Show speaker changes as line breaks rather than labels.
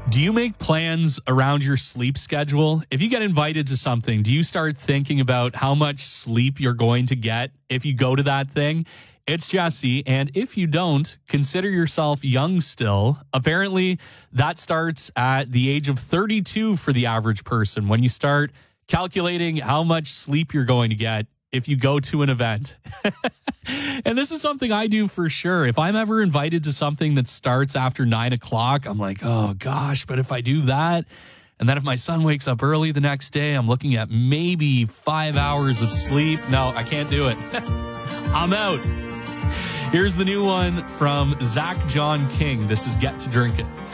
Do you make plans around your sleep schedule? If you get invited to something, do you start thinking about how much sleep you're going to get if you go to that thing? It's Jesse, and if you don't, consider yourself young still. Apparently, that starts at the age of 32 for the average person when you start calculating how much sleep you're going to get if you go to an event. And this is something I do for sure. If I'm ever invited to something that starts after 9 o'clock, I'm like, oh gosh, but if I do that, and then if my son wakes up early the next day, I'm looking at maybe 5 hours of sleep. No, I can't do it. I'm out. Here's the new one from Zach John King. This is Get to Drink It.